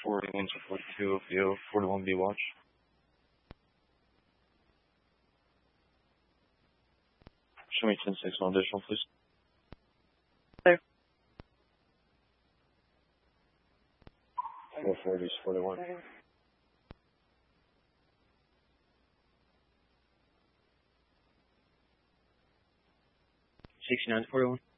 41 to 42, VO 41B watch. Show me 10-6 on additional, please. There. 440s, 41. 69 to 41.